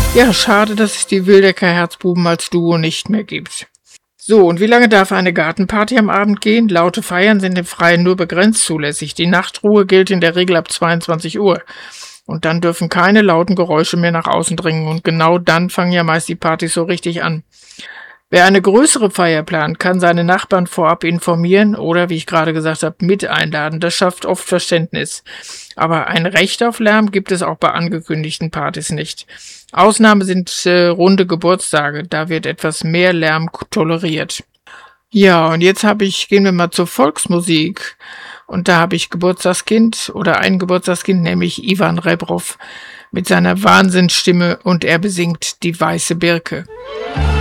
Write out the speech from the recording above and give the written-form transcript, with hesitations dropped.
Ja, schade, dass es die Wildecker Herzbuben als Duo nicht mehr gibt. So, und wie lange darf eine Gartenparty am Abend gehen? Laute Feiern sind im Freien nur begrenzt zulässig. Die Nachtruhe gilt in der Regel ab 22 Uhr. Und dann dürfen keine lauten Geräusche mehr nach außen dringen. Und genau dann fangen ja meist die Partys so richtig an. Wer eine größere Feier plant, kann seine Nachbarn vorab informieren oder, wie ich gerade gesagt habe, mit einladen. Das schafft oft Verständnis. Aber ein Recht auf Lärm gibt es auch bei angekündigten Partys nicht. Ausnahme sind runde Geburtstage. Da wird etwas mehr Lärm toleriert. Ja, und jetzt gehen wir mal zur Volksmusik. Und da habe ich Geburtstagskind oder ein Geburtstagskind, nämlich Ivan Rebrov mit seiner Wahnsinnsstimme, und er besingt Die weiße Birke.